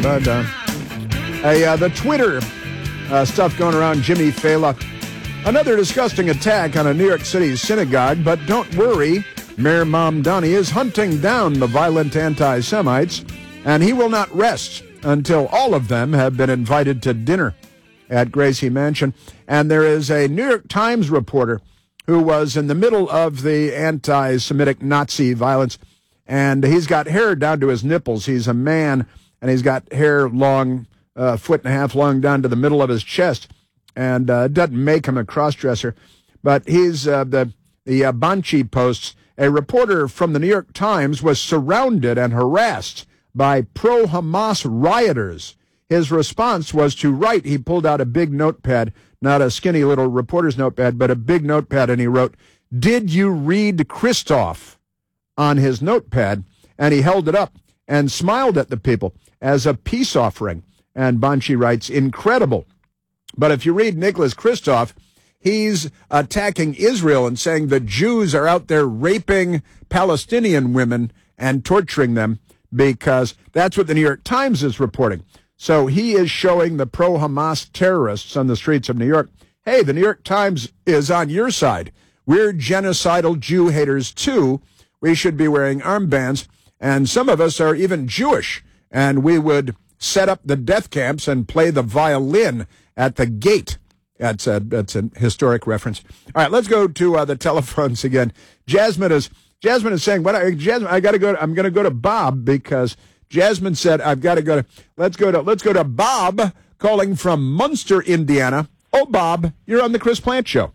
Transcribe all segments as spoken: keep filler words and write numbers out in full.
But uh, hey, uh, the Twitter uh, stuff going around Jimmy Fallon. Another disgusting attack on a New York City synagogue, but don't worry, Mayor Mamdani is hunting down the violent anti-Semites, and he will not rest until all of them have been invited to dinner at Gracie Mansion. And there is a New York Times reporter who was in the middle of the anti-Semitic Nazi violence, and he's got hair down to his nipples. He's a man, and he's got hair long, a uh, foot and a half long down to the middle of his chest, and uh, it doesn't make him a cross-dresser. But he's, uh, the, the uh, Banshee posts, a reporter from the New York Times was surrounded and harassed by pro-Hamas rioters. His response was to write. He pulled out a big notepad, not a skinny little reporter's notepad, but a big notepad, and he wrote, "Did you read Christoph?" on his notepad, and he held it up and smiled at the people as a peace offering. And Banshee writes, "Incredible. But if you read Nicholas Christoph, he's attacking Israel and saying the Jews are out there raping Palestinian women and torturing them, because that's what the New York Times is reporting." So he is showing the pro-Hamas terrorists on the streets of New York, hey, the New York Times is on your side. We're genocidal Jew haters too. We should be wearing armbands, and some of us are even Jewish, and we would set up the death camps and play the violin at the gate. That's a, that's a historic reference. All right, let's go to uh, the telephones again. Jasmine is Jasmine is saying, "What? I, Jasmine, I got to go. I'm going to go to Bob because Jasmine said I've got to go to. Let's go to. Let's go to Bob calling from Munster, Indiana. Oh, Bob, you're on the Chris Plant Show.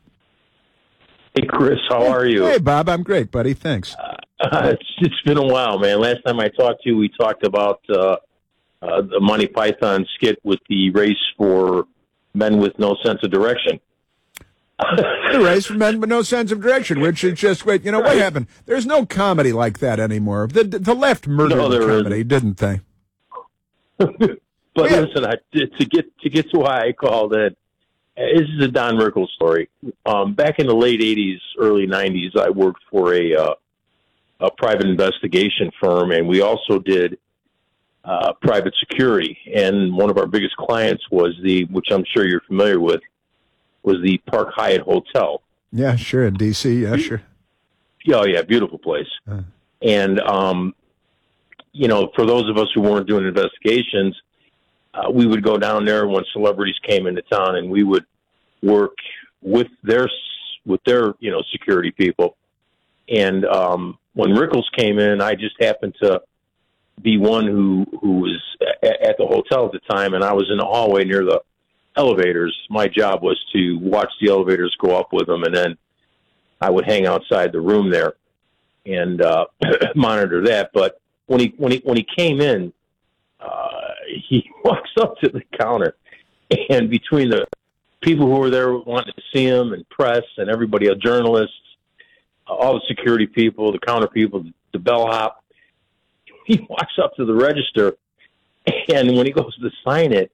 Hey, Chris, how hey, are you? Hey, Bob, I'm great, buddy. Thanks. Uh, it's, it's been a while, man. Last time I talked to you, we talked about uh, uh, the Monty Python skit with the race for men with no sense of direction. The race for men with no sense of direction, which is just, wait, you know, what happened? There's no comedy like that anymore. The the left murdered No, the there comedy, isn't. didn't they? But Yeah. listen, I, to get to get to why I called it, this is a Don Rickles story. Um, back in the late eighties, early nineties, I worked for a uh, a private investigation firm, and we also did uh, private security. And one of our biggest clients was the, which I'm sure you're familiar with, was the Park Hyatt Hotel. Yeah, sure, in D C, yeah, sure. Oh, yeah, beautiful place. Uh. And, um, you know, for those of us who weren't doing investigations, uh, we would go down there when celebrities came into town, and we would work with their, with their, you know, security people. And um, when Rickles came in, I just happened to be one who, who was at, at the hotel at the time, and I was in the hallway near the elevators. My job was to watch the elevators go up with them, and then I would hang outside the room there and uh, monitor that. But when he when he when he came in, uh, he walks up to the counter, and between the people who were there wanting to see him, and press, and everybody, else, journalists, uh, all the security people, the counter people, the bellhop, he walks up to the register, and when he goes to sign it,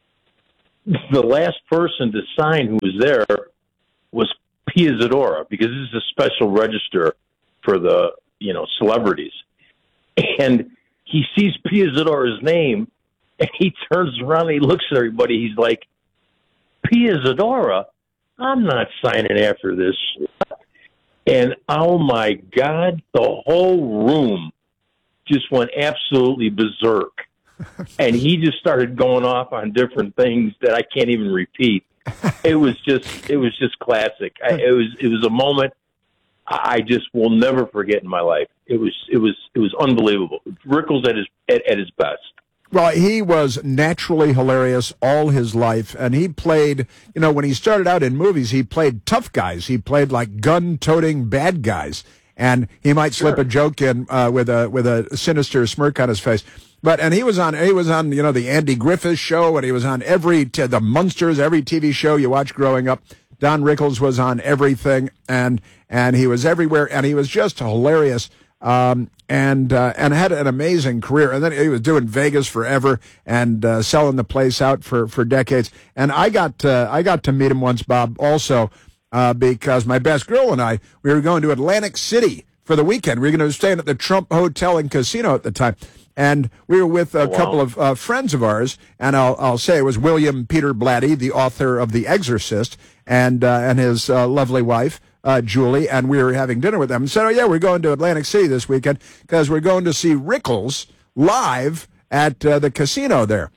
the last person to sign who was there was Pia Zadora, because this is a special register for the, you know, celebrities. And he sees Pia Zadora's name, and he turns around and he looks at everybody. He's like, "Pia Zadora? I'm not signing after this." And, oh, my God, the whole room just went absolutely berserk. And he just started going off on different things that I can't even repeat. It was just, it was just classic. I, it was, it was a moment I just will never forget in my life. It was, it was, it was unbelievable. Rickles at his, at, at his best. Well, he was naturally hilarious all his life, and he played, you know, when he started out in movies, he played tough guys. He played like gun-toting bad guys, and he might slip Sure. a joke in uh, with a with a sinister smirk on his face. But and he was on he was on you know the Andy Griffith Show, and he was on every t- the Munsters, every T V show you watched growing up. Don Rickles was on everything, and and he was everywhere, and he was just hilarious. Um, and uh, and had an amazing career. And then he was doing Vegas forever and uh, selling the place out for, for decades. And I got uh, I got to meet him once, Bob, also uh, because my best girl and I, we were going to Atlantic City for the weekend. We were going to stay at the Trump Hotel and Casino at the time. And we were with a oh, wow. couple of uh, friends of ours, and I'll, I'll say it was William Peter Blatty, the author of The Exorcist, and uh, and his uh, lovely wife, uh, Julie, and we were having dinner with them. And said, oh, yeah, we're going to Atlantic City this weekend because we're going to see Rickles live at uh, the casino there.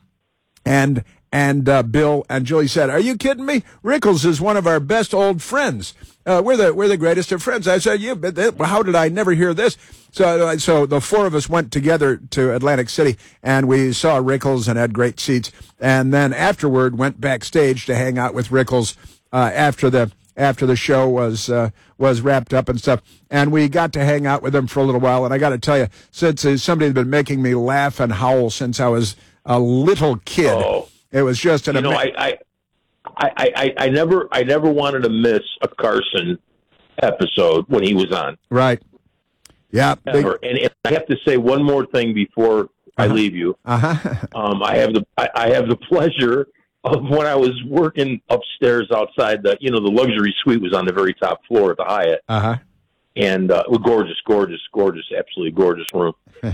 And and uh, Bill and Julie said, are you kidding me? Rickles is one of our best old friends. Uh, we're the we're the greatest of friends. I said, yeah, but th- how did I never hear this? So, so the four of us went together to Atlantic City, and we saw Rickles and had great seats. And then afterward, went backstage to hang out with Rickles uh, after the after the show was uh, was wrapped up and stuff. And we got to hang out with him for a little while. And I got to tell you, since uh, somebody's been making me laugh and howl since I was a little kid, oh, it was just an. You know, ama- I, I, I, I, I never, I never wanted to miss a Carson episode when he was on. Right. Yeah. They, Ever. And, and I have to say one more thing before uh-huh. I leave you. Uh-huh. um, I have the I, I have the pleasure of when I was working upstairs outside the you know the luxury suite was on the very top floor at the Hyatt. Uh-huh. And uh, gorgeous, gorgeous, gorgeous, absolutely gorgeous room.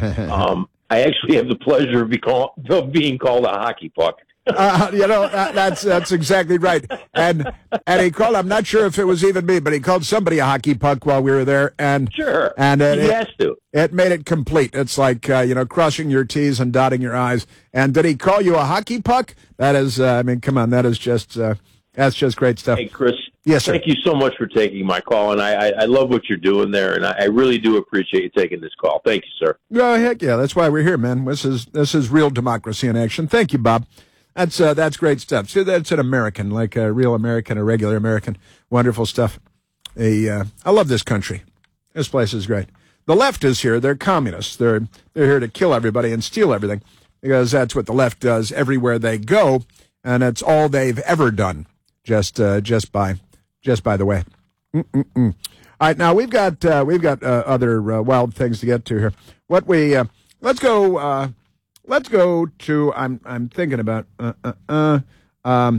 um, I actually have the pleasure of, be call, of being called a hockey puck. Uh, you know, that, that's that's exactly right. And and he called, I'm not sure if it was even me, but he called somebody a hockey puck while we were there. And Sure. And it, he has to. It made it complete. It's like, uh, you know, crossing your T's and dotting your I's. And did he call you a hockey puck? That is, uh, I mean, come on, that is just, uh, that's just great stuff. Hey, Chris. Yes, sir. Thank you so much for taking my call. And I, I, I love what you're doing there. And I, I really do appreciate you taking this call. Thank you, sir. Oh, heck yeah. That's why we're here, man. This is, this is real democracy in action. Thank you, Bob. That's uh, that's great stuff. See, that's an American, like a real American, a regular American. Wonderful stuff. A, uh, I love this country. This place is great. The left is here. They're communists. They're they're here to kill everybody and steal everything because that's what the left does everywhere they go, and it's all they've ever done. Just uh, just by just by the way. Mm-mm-mm. All right, now we've got uh, we've got uh, other uh, wild things to get to here. What we uh, let's go. Uh, Let's go to, I'm I'm thinking about, uh, uh, uh, um,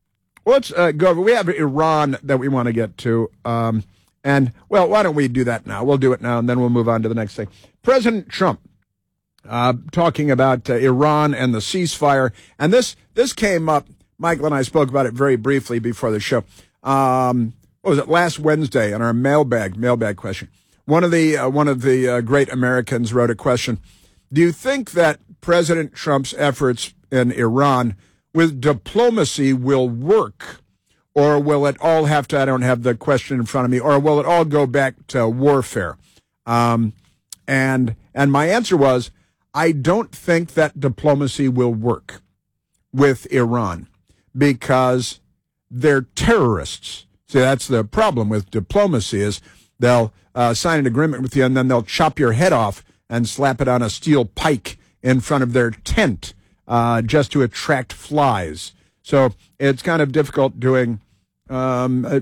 let's uh, go over, we have Iran that we want to get to, um, and, well, why don't we do that now? We'll do it now, and then we'll move on to the next thing. President Trump, uh, talking about uh, Iran and the ceasefire, and this this came up, Michael and I spoke about it very briefly before the show. Um, what was it, last Wednesday on our mailbag, mailbag question. One of the, uh, one of the uh, great Americans wrote a question. Do you think that President Trump's efforts in Iran with diplomacy will work, or will it all have to, I don't have the question in front of me, or will it all go back to warfare? Um, and and my answer was, I don't think that diplomacy will work with Iran because they're terrorists. See, that's the problem with diplomacy is they'll uh, sign an agreement with you and then they'll chop your head off and slap it on a steel pike in front of their tent uh, just to attract flies. So it's kind of difficult doing um, uh,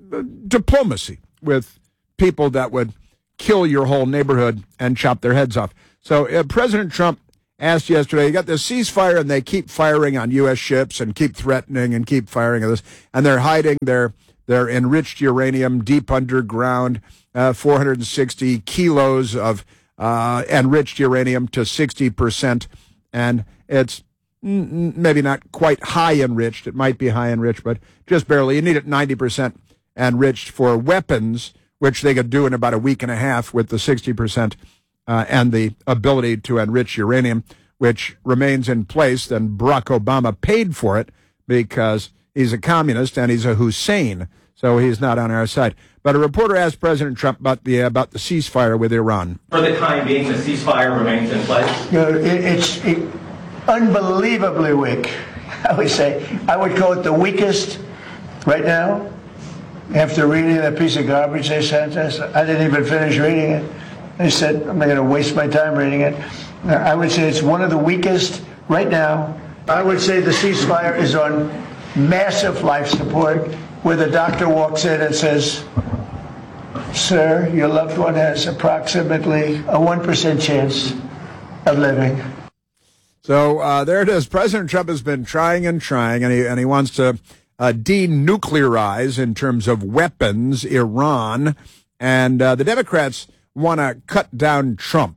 diplomacy with people that would kill your whole neighborhood and chop their heads off. So uh, President Trump asked yesterday, you got this ceasefire and they keep firing on U S ships and keep threatening and keep firing on this, and they're hiding their, their enriched uranium deep underground, uh, four hundred sixty kilos of Uh, enriched uranium to sixty percent, and it's n- maybe not quite high enriched. It might be high enriched, but just barely. You need it ninety percent enriched for weapons, which they could do in about a week and a half with the sixty percent uh, and the ability to enrich uranium, which remains in place. Then Barack Obama paid for it because he's a communist and he's a Hussein, so he's not on our side. But a reporter asked President Trump about the about the ceasefire with Iran. For the time being, the ceasefire remains in place? You know, it, it's it, unbelievably weak, I would say. I would call it the weakest right now. After reading that piece of garbage they sent us, I didn't even finish reading it. I said, I'm not going to waste my time reading it. I would say it's one of the weakest right now. I would say the ceasefire is on massive life support, where the doctor walks in and says, sir, your loved one has approximately a one percent chance of living. So uh, there it is. President Trump has been trying and trying, and he, and he wants to uh, denuclearize in terms of weapons Iran. And uh, the Democrats want to cut down Trump,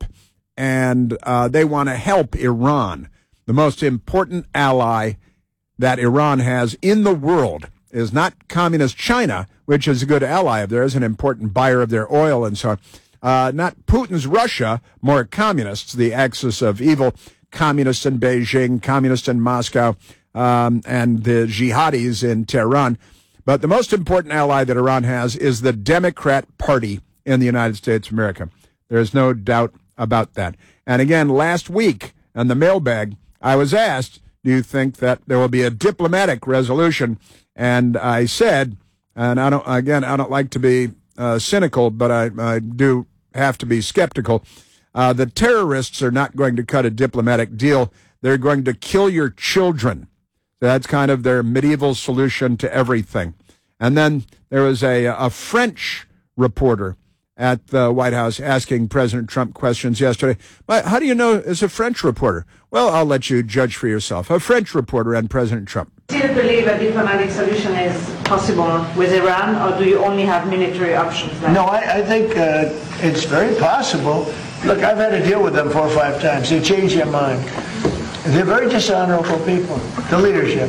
and uh, they want to help Iran. The most important ally that Iran has in the world is not communist China, which is a good ally of theirs, an important buyer of their oil and so on. Uh, not Putin's Russia, more communists, the axis of evil, communists in Beijing, communists in Moscow, um, and the jihadis in Tehran. But the most important ally that Iran has is the Democrat Party in the United States of America. There's no doubt about that. And again, last week on the mailbag, I was asked, do you think that there will be a diplomatic resolution? And I said, and I don't, again, I don't like to be uh, cynical, but I, I do have to be skeptical. Uh, the terrorists are not going to cut a diplomatic deal. They're going to kill your children. That's kind of their medieval solution to everything. And then there was a, a French reporter at the White House asking President Trump questions yesterday. But how do you know it's a French reporter? Well, I'll let you judge for yourself. A French reporter and President Trump. Do you believe a diplomatic solution is possible with Iran, or do you only have military options left? No, I, I think uh, it's very possible. Look, I've had to deal with them four or five times. They change their mind. They're very dishonorable people, the leadership.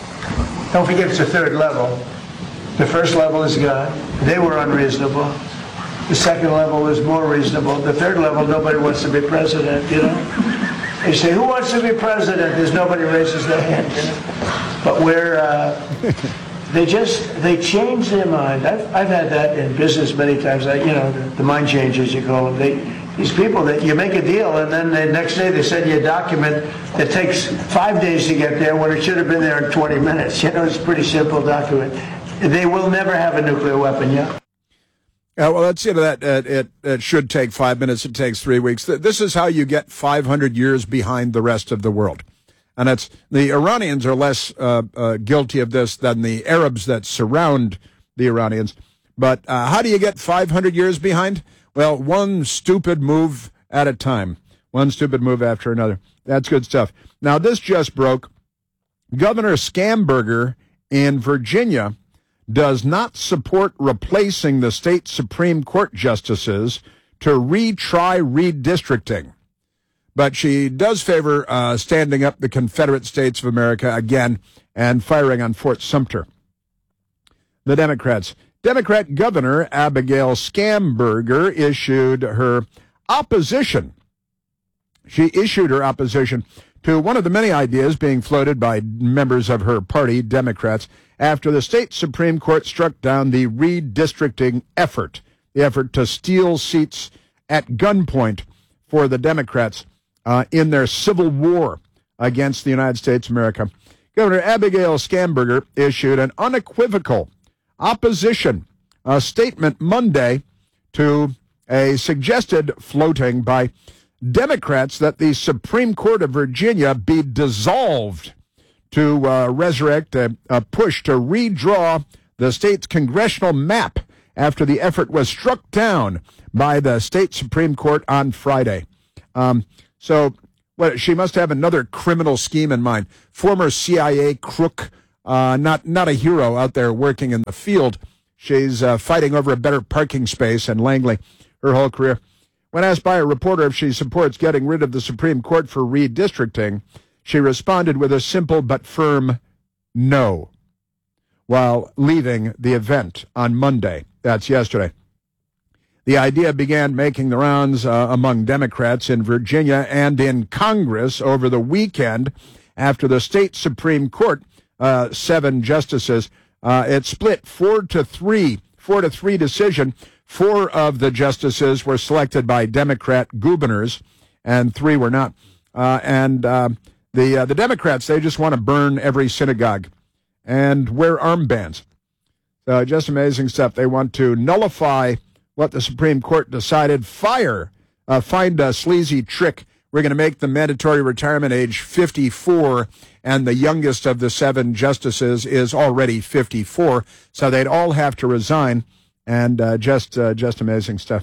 Don't forget it's the third level. The first level is God. They were unreasonable. The second level is more reasonable. The third level, nobody wants to be president, you know. They say, who wants to be president? There's nobody raises their hand, you know. But we're, uh, they just, they change their mind. I've, I've had that in business many times. I, you know, the, the mind changers, you call them. They, these people that you make a deal and then the next day they send you a document that takes five days to get there when it should have been there in twenty minutes. You know, it's a pretty simple document. They will never have a nuclear weapon, yeah? Uh, well, let's see that. Uh, it, it should take five minutes. It takes three weeks. This is how you get five hundred years behind the rest of the world. And it's the Iranians are less uh, uh, guilty of this than the Arabs that surround the Iranians. But uh, how do you get five hundred years behind? Well, one stupid move at a time. One stupid move after another. That's good stuff. Now, this just broke. Governor Schamberger in Virginia does not support replacing the state Supreme Court justices to retry redistricting. But she does favor uh, standing up the Confederate States of America again and firing on Fort Sumter. The Democrats. Democrat Governor Abigail Schamberger issued her opposition. She issued her opposition to one of the many ideas being floated by members of her party, Democrats, after the state Supreme Court struck down the redistricting effort, the effort to steal seats at gunpoint for the Democrats uh, in their civil war against the United States of America. Governor Abigail Schamberger issued an unequivocal opposition uh, statement Monday to a suggested floating by Democrats that the Supreme Court of Virginia be dissolved to uh, resurrect a, a push to redraw the state's congressional map after the effort was struck down by the state Supreme Court on Friday. Um, so well, she must have another criminal scheme in mind. Former C I A crook, uh, not not a hero out there working in the field. She's uh, fighting over a better parking space in Langley her whole career. When asked by a reporter if she supports getting rid of the Supreme Court for redistricting, she responded with a simple but firm no while leaving the event on Monday. That's yesterday. The idea began making the rounds uh, among Democrats in Virginia and in Congress over the weekend after the state Supreme Court, uh, seven justices, uh, it split four to three, four to three decision. Four of the justices were selected by Democrat governors, and three were not. Uh, and uh, the uh, the Democrats, they just want to burn every synagogue and wear armbands. Uh, just amazing stuff. They want to nullify what the Supreme Court decided, fire, uh, find a sleazy trick. We're going to make the mandatory retirement age fifty-four, and the youngest of the seven justices is already fifty-four, so they'd all have to resign. And uh, just uh, just amazing stuff.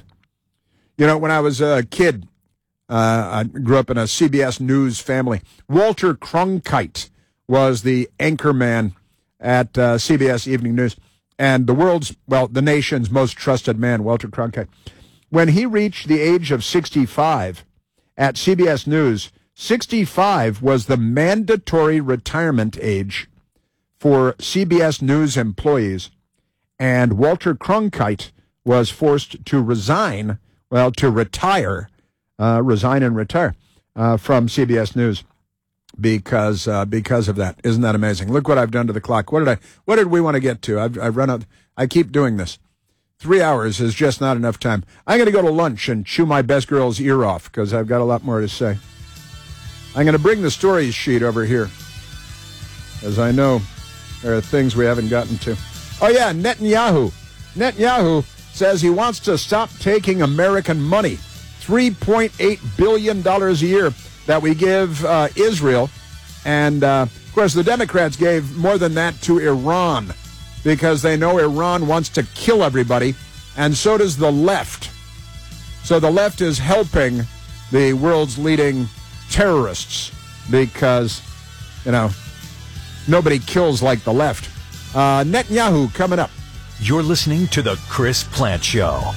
You know, when I was a kid, uh, I grew up in a C B S News family. Walter Cronkite was the anchorman at uh, C B S Evening News. And the world's, well, the nation's most trusted man, Walter Cronkite. when he reached the age of sixty-five at C B S News, sixty-five was the mandatory retirement age for C B S News employees, and Walter Cronkite was forced to resign, well, to retire, uh, resign and retire uh, from C B S News because uh, because of that. Isn't that amazing? Look what I've done to the clock. What did I? What did we want to get to? I've, I've run out. I keep doing this. Three hours is just not enough time. I'm going to go to lunch and chew my best girl's ear off because I've got a lot more to say. I'm going to bring the stories sheet over here, as I know there are things we haven't gotten to. Oh, yeah, Netanyahu. Netanyahu says he wants to stop taking American money, three point eight billion dollars a year that we give uh, Israel. And, uh, of course, the Democrats gave more than that to Iran because they know Iran wants to kill everybody, and so does the left. So the left is helping the world's leading terrorists because, you know, nobody kills like the left. Uh, Netanyahu coming up. You're listening to The Chris Plante Show.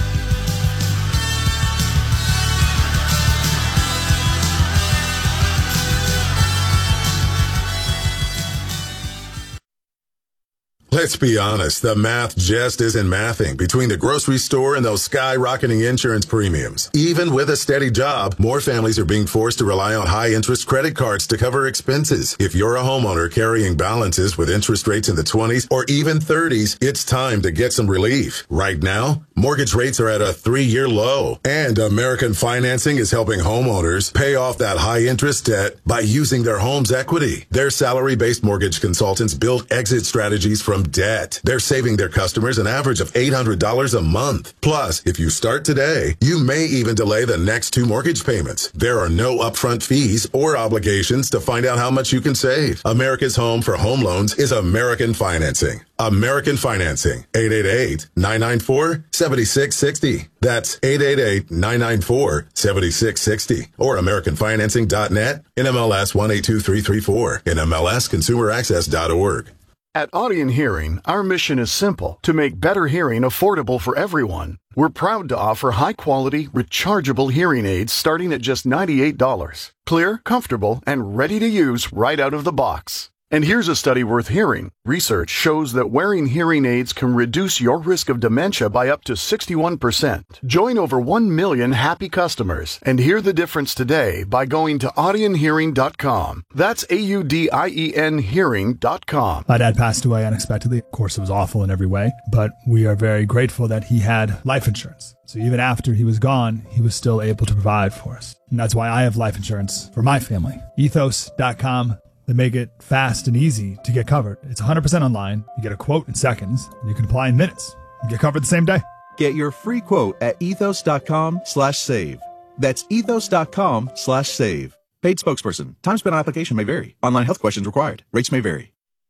Let's be honest, the math just isn't mathing between the grocery store and those skyrocketing insurance premiums. Even with a steady job, more families are being forced to rely on high-interest credit cards to cover expenses. If you're a homeowner carrying balances with interest rates in the twenties or even thirties, it's time to get some relief. Right now, mortgage rates are at a three-year low, and American Financing is helping homeowners pay off that high-interest debt by using their home's equity. Their salary-based mortgage consultants build exit strategies from debt. They're saving their customers an average of eight hundred dollars a month. Plus, if you start today, you may even delay the next two mortgage payments. There are no upfront fees or obligations to find out how much you can save. America's home for home loans is American Financing. American Financing. eight eight eight, nine nine four, seven six six zero. That's eight eight eight, nine nine four, seven six six zero. Or American Financing dot net, N M L S one eight two three three four, N M L S consumer access dot org. At Audien Hearing, our mission is simple: to make better hearing affordable for everyone. We're proud to offer high-quality, rechargeable hearing aids starting at just ninety-eight dollars. Clear, comfortable, and ready to use right out of the box. And here's a study worth hearing. Research shows that wearing hearing aids can reduce your risk of dementia by up to sixty-one percent. Join over one million happy customers and hear the difference today by going to audien hearing dot com. That's A U D I E N hearing dot com. My dad passed away unexpectedly. Of course, it was awful in every way, but we are very grateful that he had life insurance. So even after he was gone, he was still able to provide for us. And that's why I have life insurance for my family. ethos dot com. They make it fast and easy to get covered. It's one hundred percent online. You get a quote in seconds, and you can apply in minutes. You get covered the same day. Get your free quote at ethos dot com slash save. That's ethos dot com slash save. Paid spokesperson. Time spent on application may vary. Online health questions required. Rates may vary.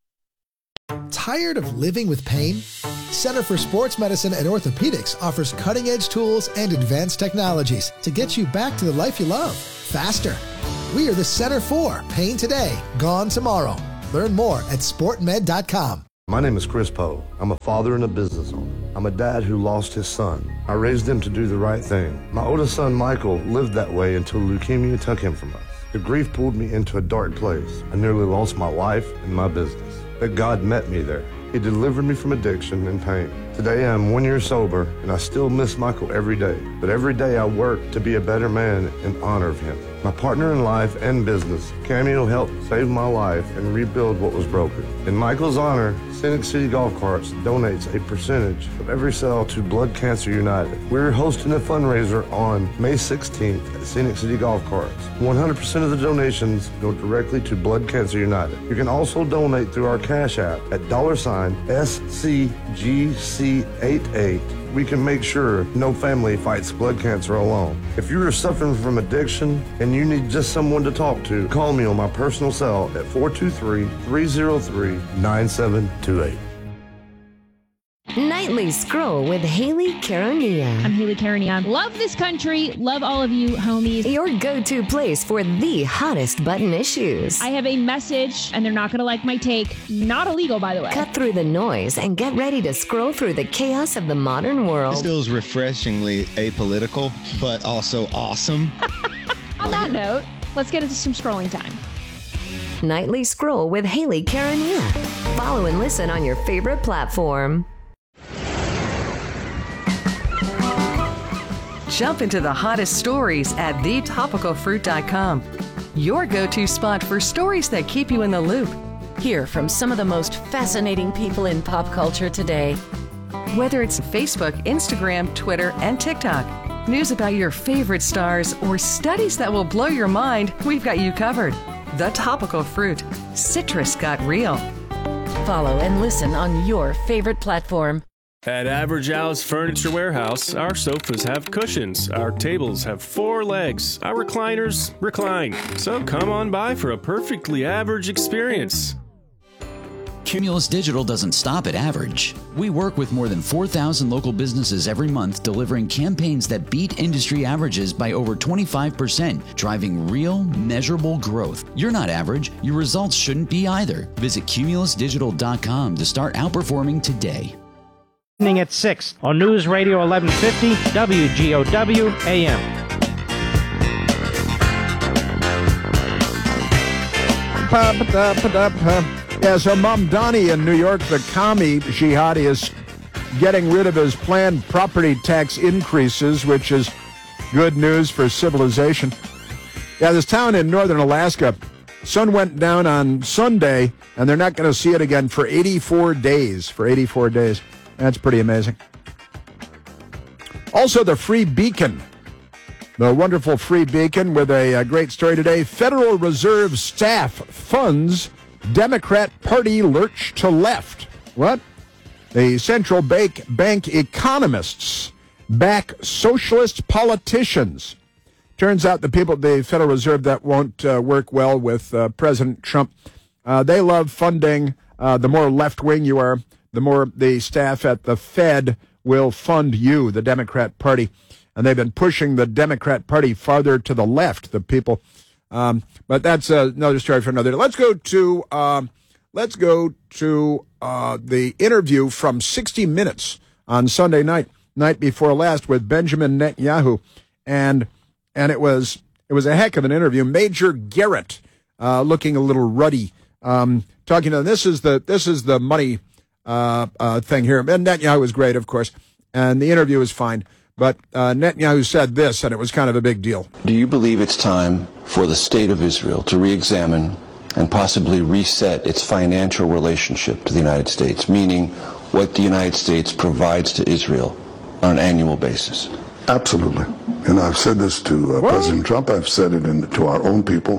Tired of living with pain? Center for Sports Medicine and Orthopedics offers cutting-edge tools and advanced technologies to get you back to the life you love faster. We are the Center for Pain Today, Gone Tomorrow. Learn more at sport med dot com. My name is Chris Poe. I'm a father and a business owner. I'm a dad who lost his son. I raised him to do the right thing. My oldest son, Michael, lived that way until leukemia took him from us. The grief pulled me into a dark place. I nearly lost my life and my business. But God met me there. He delivered me from addiction and pain. Today I'm one year sober, and I still miss Michael every day. But every day I work to be a better man in honor of him. My partner in life and business, Cameo, helped save my life and rebuild what was broken. In Michael's honor, Scenic City Golf Carts donates a percentage of every sale to Blood Cancer United. We're hosting a fundraiser on May sixteenth at Scenic City Golf Carts. one hundred percent of the donations go directly to Blood Cancer United. You can also donate through our Cash App at dollar sign S C G C eighty-eight. We can make sure no family fights blood cancer alone. If you are suffering from addiction and you need just someone to talk to, call me on my personal cell at four two three, three zero three, nine seven two eight. Nightly Scroll with Haley Caronia. I'm Haley Caronia. Love this country. Love all of you, homies. Your go-to place for the hottest button issues. I have a message, and they're not going to like my take. Not illegal, by the way. Cut through the noise and get ready to scroll through the chaos of the modern world. This feels refreshingly apolitical, but also awesome. On that note, let's get into some scrolling time. Nightly Scroll with Haley Caronia. Follow and listen on your favorite platform. Jump into the hottest stories at the topical fruit dot com. Your go-to spot for stories that keep you in the loop. Hear from some of the most fascinating people in pop culture today. Whether it's Facebook, Instagram, Twitter, and TikTok, news about your favorite stars, or studies that will blow your mind, we've got you covered. The Topical Fruit. Citrus got real. Follow and listen on your favorite platform. At Average Al's Furniture Warehouse, our sofas have cushions, our tables have four legs, our recliners recline. So come on by for a perfectly average experience. Cumulus Digital doesn't stop at average. We work with more than four thousand local businesses every month, delivering campaigns that beat industry averages by over twenty-five percent, driving real, measurable growth. You're not average. Your results shouldn't be either. Visit cumulus digital dot com to start outperforming today. Evening at six on News Radio eleven fifty W G O W A M. Yeah, so Mamdani in New York, the commie jihadi, is getting rid of his planned property tax increases, which is good news for civilization. Yeah, this town in northern Alaska, sun went down on Sunday, and they're not going to see it again for eighty-four days. For eighty-four days. That's pretty amazing. Also, the Free Beacon. The wonderful Free Beacon with a, a great story today. Federal Reserve staff funds Democrat Party lurch to left. What? The central bank, bank economists back socialist politicians. Turns out the people at the Federal Reserve that won't uh, work well with uh, President Trump, uh, they love funding. Uh, the more left-wing you are, the more the staff at the Fed will fund you, the Democrat Party. And they've been pushing the Democrat Party farther to the left, the people. Um, but that's uh, another story for another day. Let's go to um, let's go to uh, the interview from sixty minutes on Sunday night, night before last, with Benjamin Netanyahu, and and it was it was a heck of an interview. Major Garrett, uh, looking a little ruddy, um, talking to this is the this is the money uh, uh, thing here. And Netanyahu was great, of course, and the interview was fine. But uh, Netanyahu said this, and it was kind of a big deal. Do you believe it's time for the state of Israel to re-examine and possibly reset its financial relationship to the United States, meaning what the United States provides to Israel on an annual basis? Absolutely. And I've said this to uh, President Trump. I've said it in, to our own people.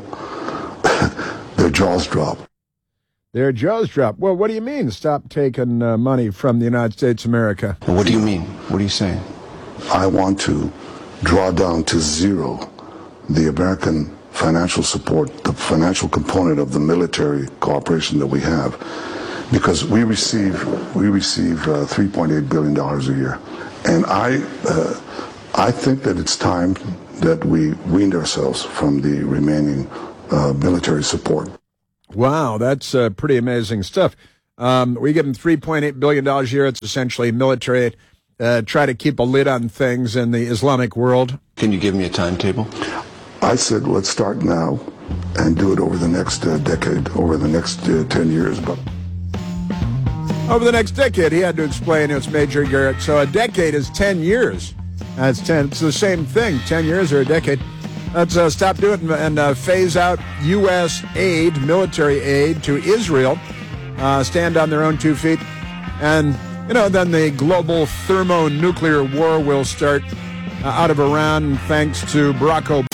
Their jaws drop. Their jaws drop. Well, what do you mean, stop taking uh, money from the United States of America? Well, what do you mean? What are you saying? I want to draw down to zero the American financial support, the financial component of the military cooperation that we have, because we receive we receive uh, three point eight billion dollars a year, and I uh, I think that it's time that we weaned ourselves from the remaining uh, military support. Wow, that's uh, pretty amazing stuff. Um, we give them three point eight billion dollars a year. It's essentially military aid. Uh, try to keep a lid on things in the Islamic world. Can you give me a timetable? I said, let's start now and do it over the next uh, decade, over the next uh, ten years. But over the next decade, he had to explain it's Major Garrett. So a decade is ten years. That's ten. It's the same thing, ten years or a decade. Let's uh, stop doing it and uh, phase out U S aid, military aid to Israel. Uh, stand on their own two feet. And you know, then the global thermonuclear war will start uh, out of Iran thanks to Barack Obama.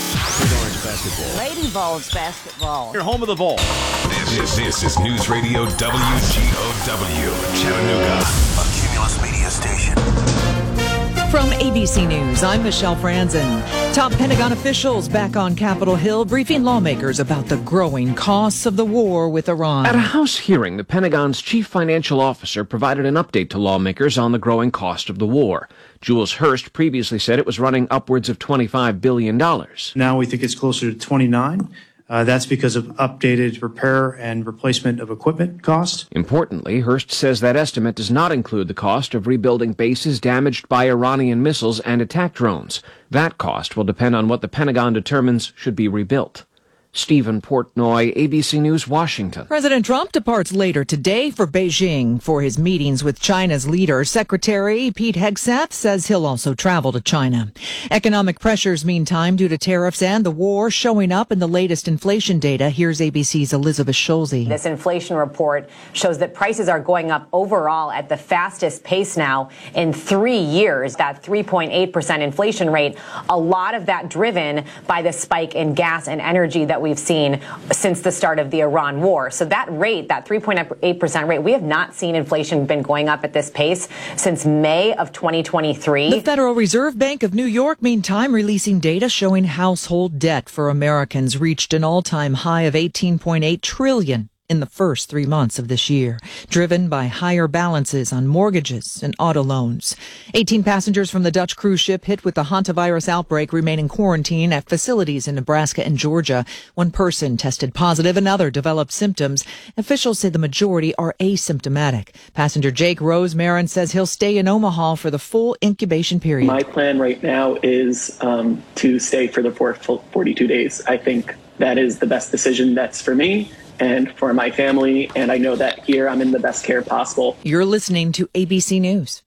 Lady Vols basketball. You're home of the Vol. This is, this is News Radio W G O W, Chattanooga, a Cumulus media station. From A B C News, I'm Michelle Franzen. Top Pentagon officials back on Capitol Hill briefing lawmakers about the growing costs of the war with Iran. At a House hearing, the Pentagon's chief financial officer provided an update to lawmakers on the growing cost of the war. Jules Hurst previously said it was running upwards of twenty-five billion dollars. Now we think it's closer to twenty-nine. Uh, that's because of updated repair and replacement of equipment costs. Importantly, Hurst says that estimate does not include the cost of rebuilding bases damaged by Iranian missiles and attack drones. That cost will depend on what the Pentagon determines should be rebuilt. Stephen Portnoy, A B C News, Washington. President Trump departs later today for Beijing for his meetings with China's leader. Secretary Pete Hegseth says he'll also travel to China. Economic pressures, meantime, due to tariffs and the war, showing up in the latest inflation data. Here's A B C's Elizabeth Schulze. This inflation report shows that prices are going up overall at the fastest pace now in three years. That three point eight percent inflation rate, a lot of that driven by the spike in gas and energy that we've seen since the start of the Iran war. So that rate, that three point eight percent rate, we have not seen inflation been going up at this pace since May of twenty twenty-three. The Federal Reserve Bank of New York, meantime, releasing data showing household debt for Americans reached an all-time high of eighteen point eight trillion dollars in the first three months of this year, driven by higher balances on mortgages and auto loans. eighteen passengers from the Dutch cruise ship hit with the hantavirus outbreak remain in quarantine at facilities in Nebraska and Georgia. One person tested positive, another developed symptoms. Officials say the majority are asymptomatic. Passenger Jake Rose Marin says he'll stay in Omaha for the full incubation period. My plan right now is um, to stay for the forty-two days. I think that is the best decision that's for me and for my family, and I know that here I'm in the best care possible. You're listening to A B C News.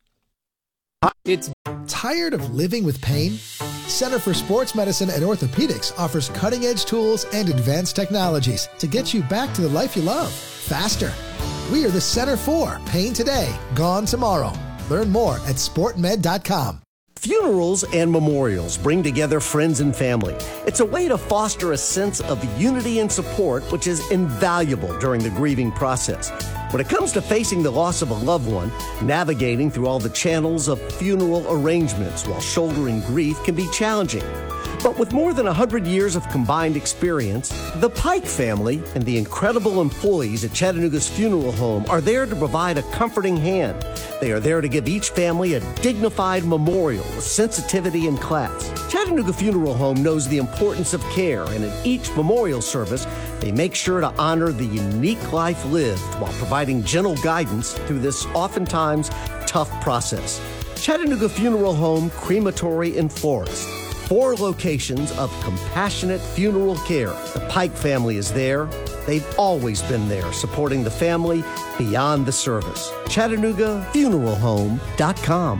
It's tired of living with pain? Center for Sports Medicine and Orthopedics offers cutting-edge tools and advanced technologies to get you back to the life you love faster. We are the Center for Pain Today, Gone Tomorrow. Learn more at sport med dot com. Funerals and memorials bring together friends and family. It's a way to foster a sense of unity and support, which is invaluable during the grieving process. When it comes to facing the loss of a loved one, navigating through all the channels of funeral arrangements while shouldering grief can be challenging. But with more than one hundred years of combined experience, the Pike family and the incredible employees at Chattanooga's funeral home are there to provide a comforting hand. They are there to give each family a dignified memorial with sensitivity and class. Chattanooga Funeral Home knows the importance of care, and in each memorial service, they make sure to honor the unique life lived while providing gentle guidance through this oftentimes tough process. Chattanooga Funeral Home, Crematory, and Florist. Four locations of compassionate funeral care. The Pike family is there. They've always been there, supporting the family beyond the service. Chattanooga Funeral Home dot com.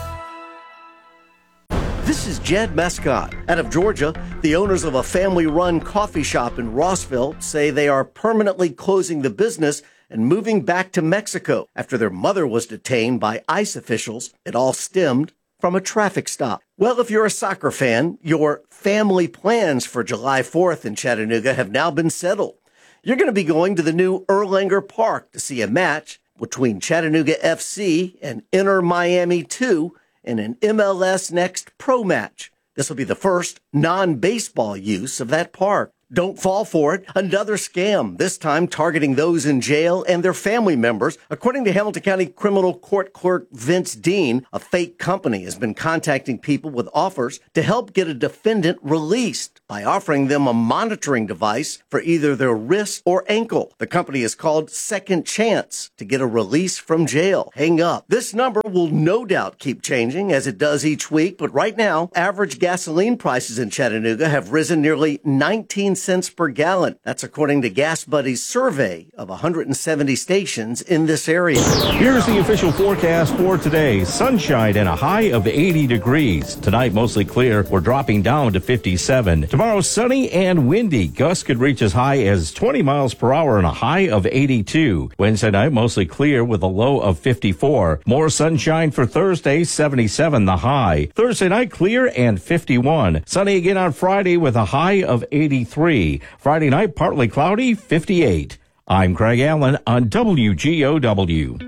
This is Jed Mescott. Out of Georgia, the owners of a family-run coffee shop in Rossville say they are permanently closing the business and moving back to Mexico after their mother was detained by ICE officials. It all stemmed from a traffic stop. Well, if you're a soccer fan, your family plans for July fourth in Chattanooga have now been settled. You're going to be going to the new Erlanger Park to see a match between Chattanooga F C and Inter Miami two in an M L S Next Pro match. This will be the first non-baseball use of that park. Don't fall for it. Another scam, this time targeting those in jail and their family members. According to Hamilton County Criminal Court Clerk Vince Dean, a fake company has been contacting people with offers to help get a defendant released by offering them a monitoring device for either their wrist or ankle. The company is called Second Chance to get a release from jail. Hang up. This number will no doubt keep changing as it does each week, but right now, average gasoline prices in Chattanooga have risen nearly nineteen cents per gallon. That's according to Gas Buddy's survey of one hundred seventy stations in this area. Here's the official forecast for today. Sunshine and a high of eighty degrees. Tonight, mostly clear. We're dropping down to fifty-seven. Tomorrow, sunny and windy. Gusts could reach as high as twenty miles per hour and a high of eighty-two. Wednesday night, mostly clear with a low of fifty-four. More sunshine for Thursday, seventy-seven the high. Thursday night, clear and fifty-one. Sunny again on Friday with a high of eighty-three. Friday night, partly cloudy, fifty-eight. I'm Craig Allen on W G O W. When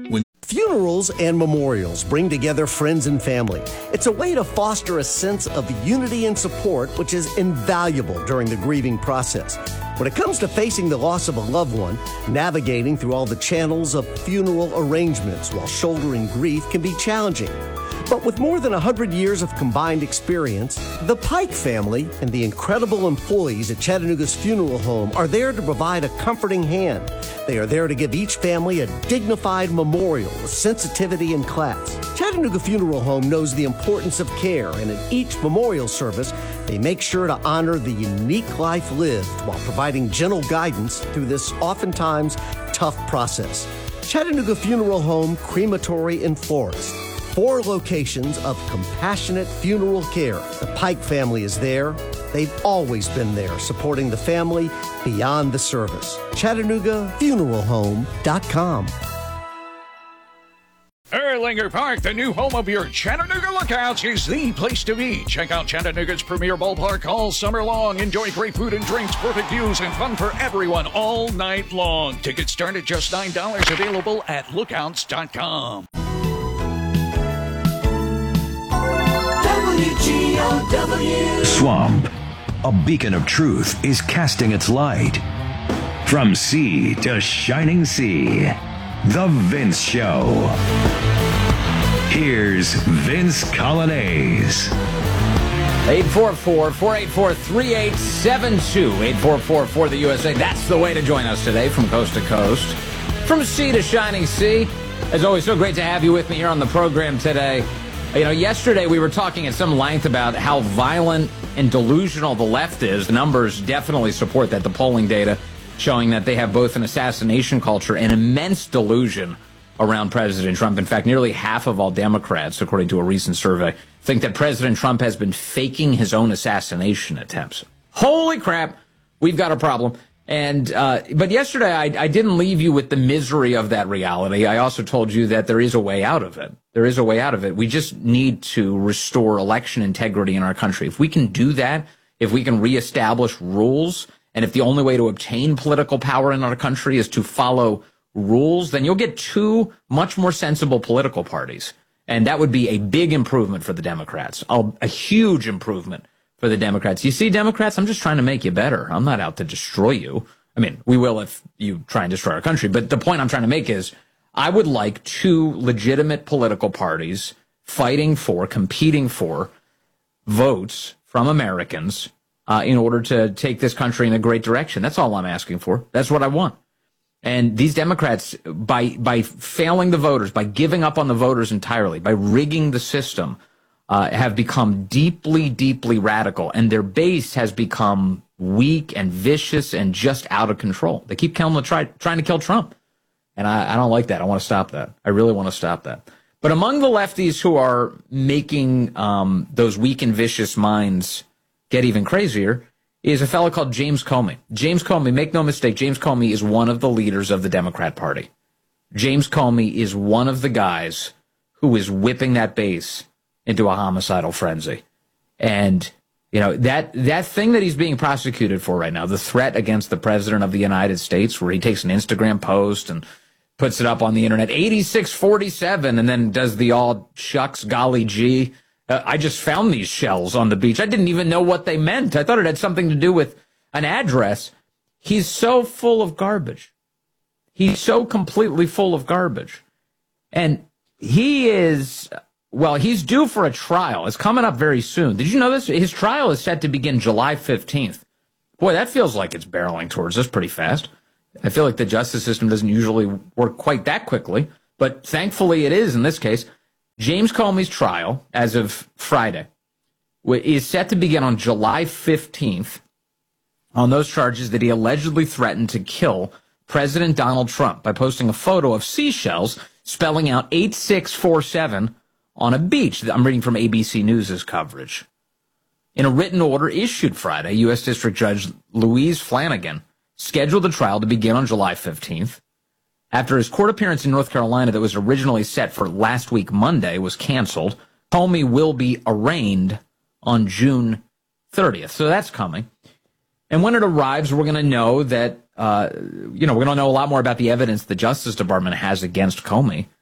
Funerals and memorials bring together friends and family. It's a way to foster a sense of unity and support, which is invaluable during the grieving process. When it comes to facing the loss of a loved one, navigating through all the channels of funeral arrangements while shouldering grief can be challenging. But with more than one hundred years of combined experience, the Pike family and the incredible employees at Chattanooga's funeral home are there to provide a comforting hand. They are there to give each family a dignified memorial with sensitivity and class. Chattanooga Funeral Home knows the importance of care, and at each memorial service, they make sure to honor the unique life lived while providing gentle guidance through this oftentimes tough process. Chattanooga Funeral Home, Crematory, and Florist. Four locations of compassionate funeral care. The Pike family is there. They've always been there, supporting the family beyond the service. Chattanooga Funeral Home dot com. Erlanger Park, the new home of your Chattanooga Lookouts, is the place to be. Check out Chattanooga's premier ballpark all summer long. Enjoy great food and drinks, perfect views, and fun for everyone all night long. Tickets start at just nine dollars, available at lookouts dot com. W G O W. Swamp, a beacon of truth, is casting its light. From sea to shining sea, The Vince Show. Here's Vince Colonnese. eight four four, four eight four, three eight seven two. eight four four for the U S A. That's the way to join us today from coast to coast. From sea to shining sea. As always, so great to have you with me here on the program today. You know, yesterday we were talking at some length about how violent and delusional the left is. The numbers definitely support that. The polling data showing that they have both an assassination culture and immense delusion around President Trump. In fact, nearly half of all Democrats, according to a recent survey, think that President Trump has been faking his own assassination attempts. Holy crap, we've got a problem. And uh, but yesterday I, I didn't leave you with the misery of that reality. I also told you that there is a way out of it. There is a way out of it. We just need to restore election integrity in our country. If we can do that, if we can reestablish rules, and if the only way to obtain political power in our country is to follow rules, then you'll get two much more sensible political parties. And that would be a big improvement for the Democrats, a, a huge improvement for the Democrats. You see, Democrats, I'm just trying to make you better. I'm not out to destroy you. I mean, we will if you try and destroy our country. But the point I'm trying to make is I would like two legitimate political parties fighting for, competing for votes from Americans uh, in order to take this country in a great direction. That's all I'm asking for. That's what I want. And these Democrats, by by failing the voters, by giving up on the voters entirely, by rigging the system, uh, have become deeply, deeply radical. And their base has become weak and vicious and just out of control. They keep killing, try, trying to kill Trump. And I, I don't like that. I want to stop that. I really want to stop that. But among the lefties who are making um, those weak and vicious minds get even crazier is a fellow called James Comey. James Comey, make no mistake, James Comey is one of the leaders of the Democrat Party. James Comey is one of the guys who is whipping that base into a homicidal frenzy. And, you know, that that thing that he's being prosecuted for right now, the threat against the president of the United States, where he takes an Instagram post and puts it up on the internet, eighty-six forty-seven, and then does the all shucks, golly gee. Uh, I just found these shells on the beach. I didn't even know what they meant. I thought it had something to do with an address. He's so full of garbage. He's so completely full of garbage. And he is, well, he's due for a trial. It's coming up very soon. Did you know this? His trial is set to begin July fifteenth. Boy, that feels like it's barreling towards us pretty fast. I feel like the justice system doesn't usually work quite that quickly, but thankfully it is in this case. James Comey's trial, as of Friday, is set to begin on July fifteenth on those charges that he allegedly threatened to kill President Donald Trump by posting a photo of seashells spelling out eight six four seven on a beach. I'm reading from A B C News' coverage. In a written order issued Friday, U S District Judge Louise Flanagan scheduled the trial to begin on July fifteenth. After his court appearance in North Carolina that was originally set for last week Monday was canceled, Comey will be arraigned on June thirtieth. So that's coming. And when it arrives, we're going to know that, uh, you know, we're going to know a lot more about the evidence the Justice Department has against Comey.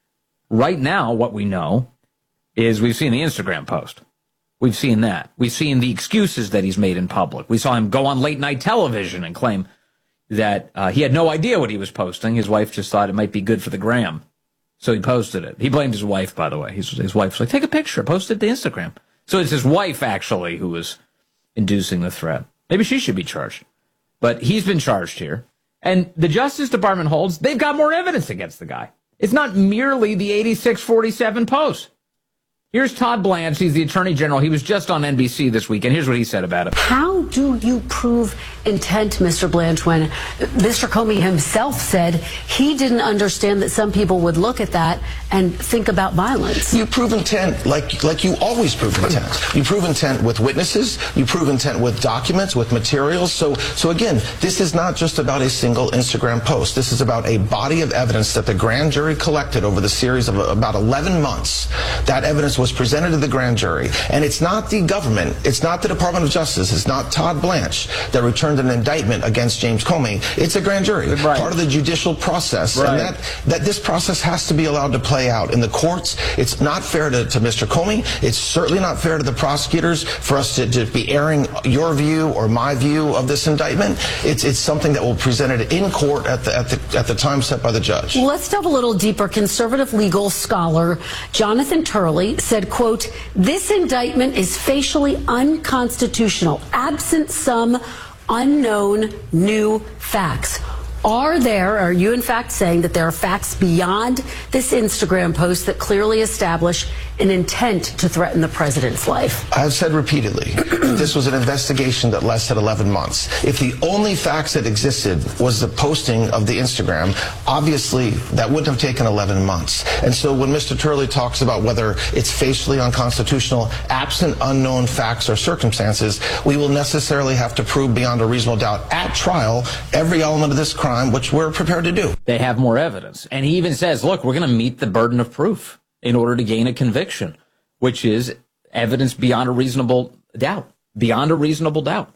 Right now, what we know is we've seen the Instagram post. We've seen that. We've seen the excuses that he's made in public. We saw him go on late night television and claim that uh, he had no idea what he was posting. His wife just thought it might be good for the gram. So he posted it. He blamed his wife, by the way. His, his wife's like, take a picture, post it to Instagram. So it's his wife, actually, who was inducing the threat. Maybe she should be charged. But he's been charged here. And the Justice Department holds they've got more evidence against the guy. It's not merely the eighty-six forty-seven post. Here's Todd Blanche. He's the Attorney General. He was just on N B C this week, and here's what he said about it. How do you prove intent, Mister Blanche, when Mister Comey himself said he didn't understand that some people would look at that and think about violence? You prove intent like like you always prove intent. You prove intent with witnesses. You prove intent with documents, with materials. So, so again, this is not just about a single Instagram post. This is about a body of evidence that the grand jury collected over the series of about eleven months. That evidence was presented to the grand jury, and it's not the government, it's not the Department of Justice, it's not Todd Blanche that returned an indictment against James Comey. It's a grand jury, right. Part of the judicial process, right. and that, that this process has to be allowed to play out in the courts. It's not fair to, to Mister Comey. It's certainly not fair to the prosecutors for us to, to be airing your view or my view of this indictment. It's it's something that will be presented in court at the at the at the time set by the judge. Let's delve a little deeper. Conservative legal scholar Jonathan Turley said, quote, this indictment is facially unconstitutional, absent some unknown new facts. Are there, are you in fact saying that there are facts beyond this Instagram post that clearly establish an intent to threaten the president's life? I've said repeatedly, this was an investigation that lasted eleven months. If the only facts that existed was the posting of the Instagram, obviously that wouldn't have taken eleven months. And so when Mister Turley talks about whether it's facially unconstitutional, absent unknown facts or circumstances, we will necessarily have to prove beyond a reasonable doubt at trial every element of this crime, which we're prepared to do. They have more evidence. And he even says, look, we're going to meet the burden of proof in order to gain a conviction, which is evidence beyond a reasonable doubt. Beyond a reasonable doubt.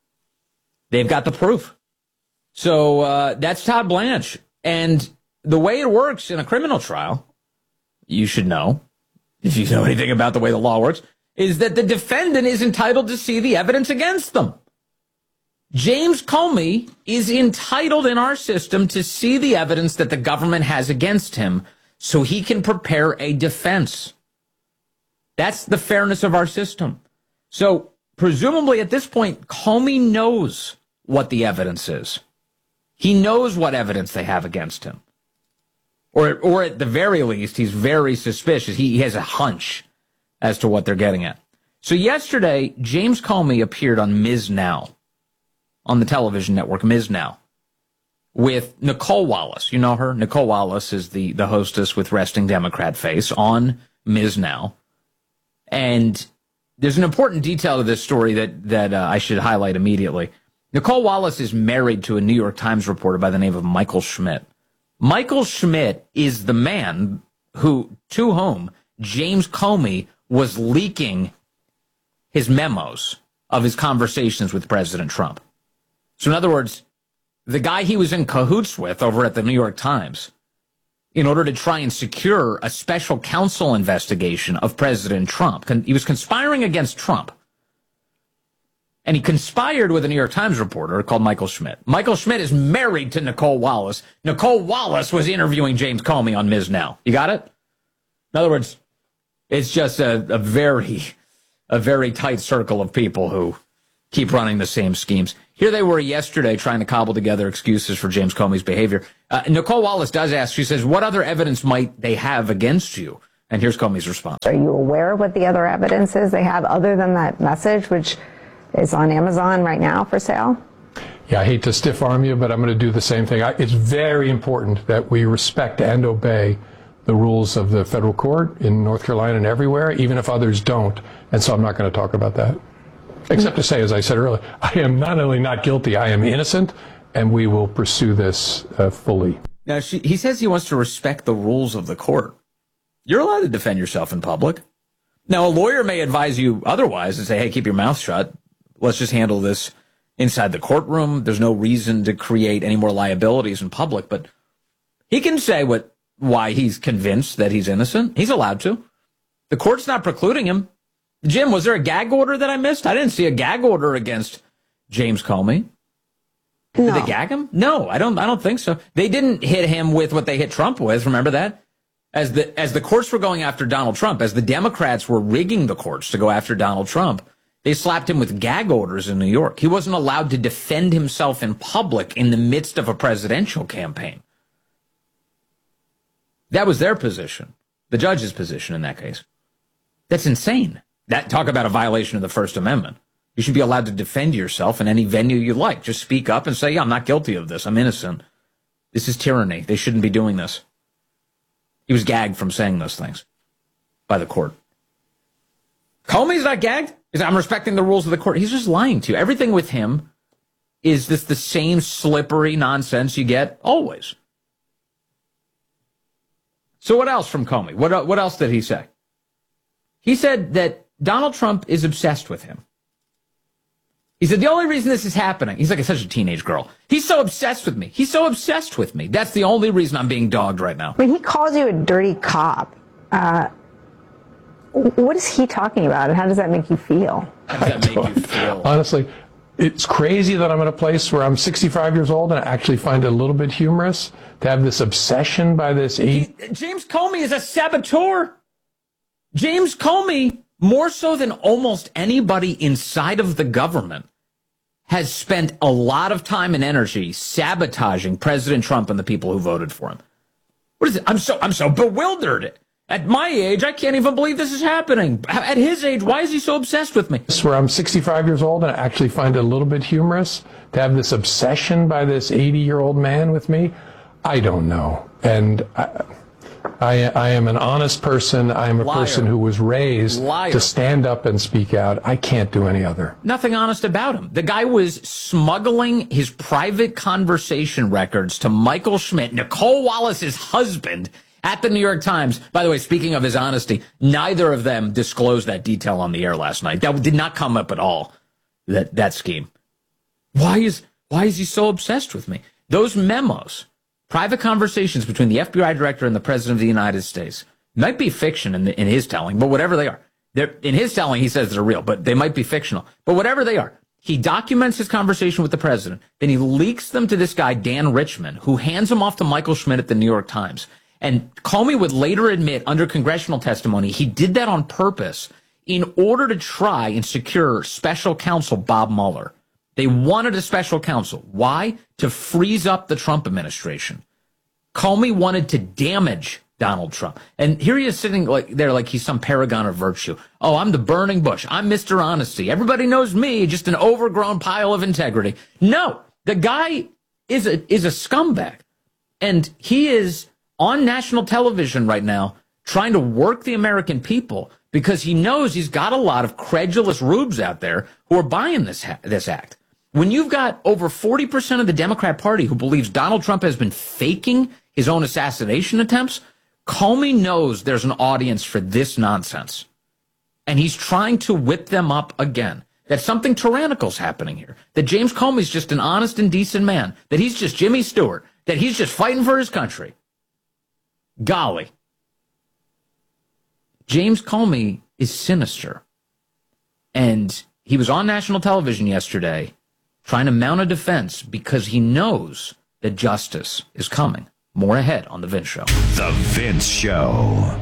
They've got the proof. So uh, that's Todd Blanche. And the way it works in a criminal trial, you should know, if you know anything about the way the law works, is that the defendant is entitled to see the evidence against them. James Comey is entitled in our system to see the evidence that the government has against him so he can prepare a defense. That's the fairness of our system. So presumably at this point, Comey knows what the evidence is. He knows what evidence they have against him. Or, or at the very least, he's very suspicious. He, he has a hunch as to what they're getting at. So yesterday, James Comey appeared on Miz Now, on the television network Miz Now, with Nicole Wallace. You know her? Nicole Wallace is the, the hostess with resting Democrat face on Miz Now. And there's an important detail to this story that, that uh, I should highlight immediately. Nicole Wallace is married to a New York Times reporter by the name of Michael Schmidt. Michael Schmidt is the man who, to whom James Comey was leaking his memos of his conversations with President Trump. So in other words, the guy he was in cahoots with over at the New York Times in order to try and secure a special counsel investigation of President Trump. He was conspiring against Trump. And he conspired with a New York Times reporter called Michael Schmidt. Michael Schmidt is married to Nicole Wallace. Nicole Wallace was interviewing James Comey on Miz Now. You got it? In other words, it's just a, a very, a very tight circle of people who keep running the same schemes. Here they were yesterday trying to cobble together excuses for James Comey's behavior. Uh, Nicole Wallace does ask, she says, what other evidence might they have against you? And here's Comey's response. Are you aware of what the other evidence is they have other than that message, which is on Amazon right now for sale? Yeah, I hate to stiff arm you, but I'm going to do the same thing. I, it's very important that we respect and obey the rules of the federal court in North Carolina and everywhere, even if others don't. And so I'm not going to talk about that. Except to say, as I said earlier, I am not only not guilty, I am innocent, and we will pursue this uh, fully. Now, she, he says he wants to respect the rules of the court. You're allowed to defend yourself in public. Now, a lawyer may advise you otherwise and say, hey, keep your mouth shut. Let's just handle this inside the courtroom. There's no reason to create any more liabilities in public. But he can say what why he's convinced that he's innocent. He's allowed to. The court's not precluding him. Jim, was there a gag order that I missed? I didn't see a gag order against James Comey. No. Did they gag him? No, I don't I don't think so. They didn't hit him with what they hit Trump with. Remember that? As the as the courts were going after Donald Trump, as the Democrats were rigging the courts to go after Donald Trump, they slapped him with gag orders in New York. He wasn't allowed to defend himself in public in the midst of a presidential campaign. That was their position, the judge's position in that case. That's insane. That talk about a violation of the First Amendment. You should be allowed to defend yourself in any venue you like. Just speak up and say, yeah, I'm not guilty of this. I'm innocent. This is tyranny. They shouldn't be doing this. He was gagged from saying those things by the court. Comey's not gagged. He's, I'm respecting the rules of the court. He's just lying to you. Everything with him is this the same slippery nonsense you get always. So what else from Comey? What, what else did he say? He said that Donald Trump is obsessed with him. He said, the only reason this is happening, he's like such a teenage girl. He's so obsessed with me. He's so obsessed with me. That's the only reason I'm being dogged right now. When he calls you a dirty cop, uh, what is he talking about, and how does that make you feel? How does that make you feel? Honestly, it's crazy that I'm in a place where I'm sixty-five years old and I actually find it a little bit humorous to have this obsession by this eight. He, James Comey is a saboteur. James Comey, more so than almost anybody inside of the government, has spent a lot of time and energy sabotaging President Trump and the people who voted for him. What is it? I'm so I'm so bewildered. At my age, I can't even believe this is happening. At his age, why is he so obsessed with me? Where I'm sixty-five years old and I actually find it a little bit humorous to have this obsession by this eighty-year-old man with me. I don't know. And I, I, I am an honest person. I am a Liar. person who was raised Liar. to stand up and speak out. I can't do any other. Nothing honest about him. The guy was smuggling his private conversation records to Michael Schmidt, Nicole Wallace's husband, at the New York Times. By the way, speaking of his honesty, neither of them disclosed that detail on the air last night. That did not come up at all, that, that scheme. Why is, why is he so obsessed with me? Those memos, private conversations between the F B I director and the President of the United States, might be fiction in, the, in his telling, but whatever they are. They're, in his telling, he says they're real, but they might be fictional. But whatever they are, he documents his conversation with the president. Then he leaks them to this guy, Dan Richman, who hands them off to Michael Schmidt at the New York Times. And Comey would later admit under congressional testimony he did that on purpose in order to try and secure special counsel Bob Mueller. They wanted a special counsel. Why? To freeze up the Trump administration. Comey wanted to damage Donald Trump. And here he is sitting like there like he's some paragon of virtue. Oh, I'm the burning bush. I'm Mister Honesty. Everybody knows me, just an overgrown pile of integrity. No, the guy is a, is a scumbag. And he is on national television right now trying to work the American people because he knows he's got a lot of credulous rubes out there who are buying this ha- this act. When you've got over forty percent of the Democrat Party who believes Donald Trump has been faking his own assassination attempts, Comey knows there's an audience for this nonsense. And he's trying to whip them up again. That something tyrannical's happening here. That James Comey's just an honest and decent man. That he's just Jimmy Stewart. That he's just fighting for his country. Golly. James Comey is sinister. And he was on national television yesterday trying to mount a defense because he knows that justice is coming. More ahead on The Vince Show. The Vince Show.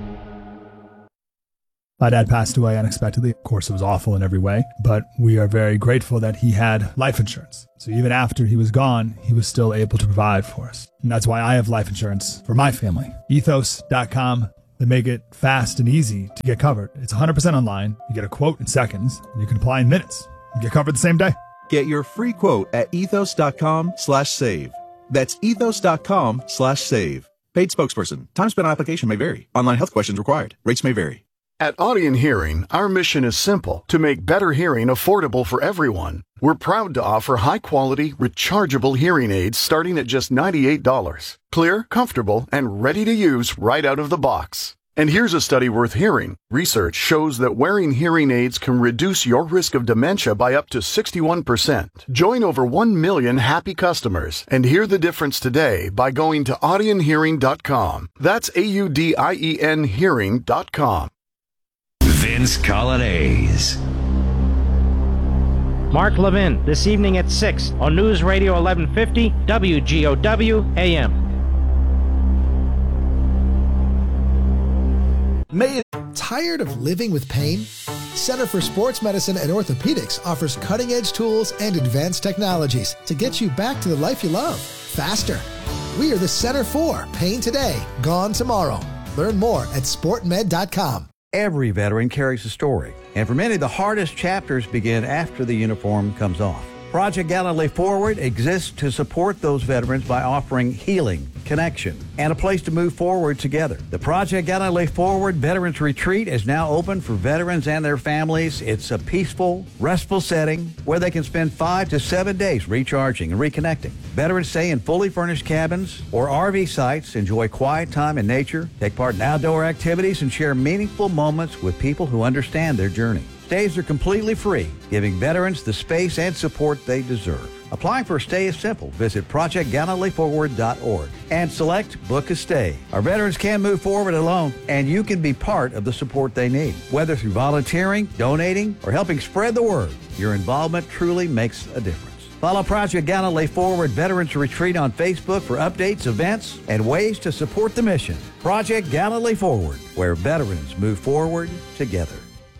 My dad passed away unexpectedly. Of course, it was awful in every way, but we are very grateful that he had life insurance. So even after he was gone, he was still able to provide for us. And that's why I have life insurance for my family. ethos dot com. They make it fast and easy to get covered. It's one hundred percent online. You get a quote in seconds, and you can apply in minutes. You get covered the same day. Get your free quote at ethos dot com slash save. That's ethos dot com slash save. Paid spokesperson. Time spent on application may vary. Online health questions required. Rates may vary. At Audion Hearing, our mission is simple: to make better hearing affordable for everyone. We're proud to offer high-quality, rechargeable hearing aids starting at just ninety-eight dollars. Clear, comfortable, and ready to use right out of the box. And here's a study worth hearing. Research shows that wearing hearing aids can reduce your risk of dementia by up to sixty-one percent. Join over one million happy customers and hear the difference today by going to audien hearing dot com. That's A U D I E N hearing dot com. Vince Colonnese. Mark Levin, this evening at six on News Radio eleven fifty W G O W A M. May Tired of living with pain? Center for Sports Medicine and Orthopedics offers cutting-edge tools and advanced technologies to get you back to the life you love, faster. We are the Center for Pain Today, Gone Tomorrow. Learn more at sport med dot com. Every veteran carries a story, and for many, the hardest chapters begin after the uniform comes off. Project Gallantly Forward exists to support those veterans by offering healing, connection, and a place to move forward together. The Project Gallantly Forward Veterans Retreat is now open for veterans and their families. It's a peaceful, restful setting where they can spend five to seven days recharging and reconnecting. Veterans stay in fully furnished cabins or R V sites, enjoy quiet time in nature, take part in outdoor activities, and share meaningful moments with people who understand their journey. Stays are completely free, giving veterans the space and support they deserve. Applying for a stay is simple. Visit project gallantly forward dot org and select Book a Stay. Our veterans can move forward alone, and you can be part of the support they need. Whether through volunteering, donating, or helping spread the word, your involvement truly makes a difference. Follow Project Gallantly Forward Veterans Retreat on Facebook for updates, events, and ways to support the mission. Project Gallantly Forward, where veterans move forward together.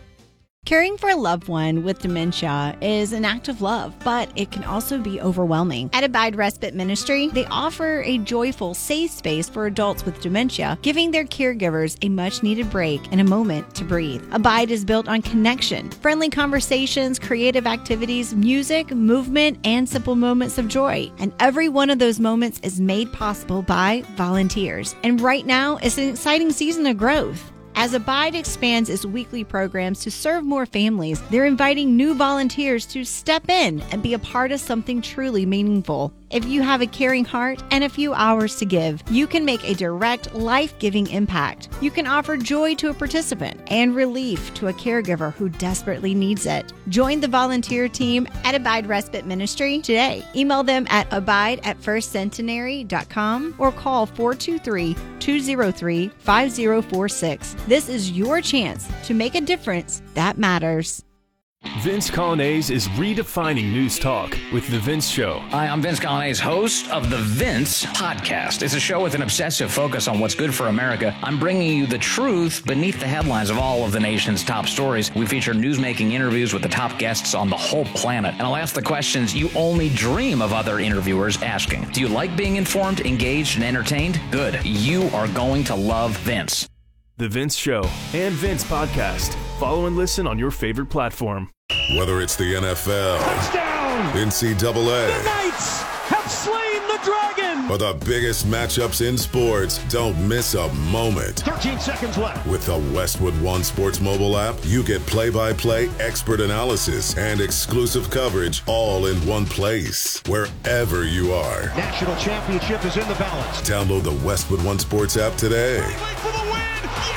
Caring for a loved one with dementia is an act of love, but it can also be overwhelming. At Abide Respite Ministry, they offer a joyful, safe space for adults with dementia, giving their caregivers a much-needed break and a moment to breathe. Abide is built on connection, friendly conversations, creative activities, music, movement, and simple moments of joy. And every one of those moments is made possible by volunteers. And right now, it's an exciting season of growth. As Abide expands its weekly programs to serve more families, they're inviting new volunteers to step in and be a part of something truly meaningful. If you have a caring heart and a few hours to give, you can make a direct, life-giving impact. You can offer joy to a participant and relief to a caregiver who desperately needs it. Join the volunteer team at Abide Respite Ministry today. Email them at abide at first centenary dot com or call four two three, two zero three, five zero four six. This is your chance to make a difference that matters. Vince Colonnese is redefining news talk with The Vince Show. Hi, I'm Vince Colonnese, host of The Vince Podcast. It's a show with an obsessive focus on what's good for America. I'm bringing you the truth beneath the headlines of all of the nation's top stories. We feature newsmaking interviews with the top guests on the whole planet. And I'll ask the questions you only dream of other interviewers asking. Do you like being informed, engaged, and entertained? Good. You are going to love Vince. The Vince Show and Vince Podcast. Follow and listen on your favorite platform. Whether it's the N F L, touchdown, N C double A, the Knights have slain the dragon, or the biggest matchups in sports, don't miss a moment. thirteen seconds left. With the Westwood One Sports mobile app, you get play-by-play, expert analysis, and exclusive coverage all in one place, wherever you are. National championship is in the balance. Download the Westwood One Sports app today. For the win.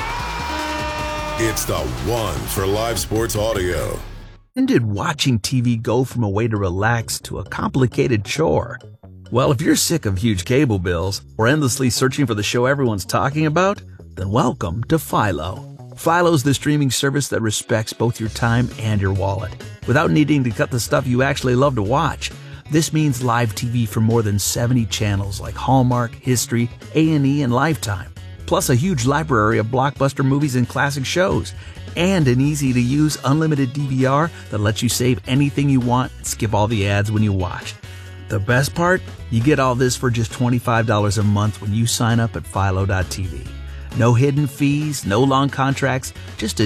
Yeah! It's the one for live sports audio. When did watching T V go from a way to relax to a complicated chore? Well, if you're sick of huge cable bills or endlessly searching for the show everyone's talking about, then welcome to Philo. Philo's the streaming service that respects both your time and your wallet, without needing to cut the stuff you actually love to watch. This means live T V from more than seventy channels like Hallmark, History, A and E, and Lifetime, plus a huge library of blockbuster movies and classic shows, and an easy-to-use unlimited D V R that lets you save anything you want and skip all the ads when you watch. The best part? You get all this for just twenty-five dollars a month when you sign up at philo dot t v. No hidden fees, no long contracts, just a